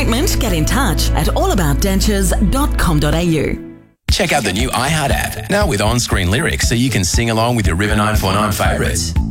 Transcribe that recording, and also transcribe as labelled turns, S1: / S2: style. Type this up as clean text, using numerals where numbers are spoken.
S1: appointment, get in touch at allaboutdentures.com.au.
S2: Check out the new iHeart app, now with on-screen lyrics so you can sing along with your River 949 favourites.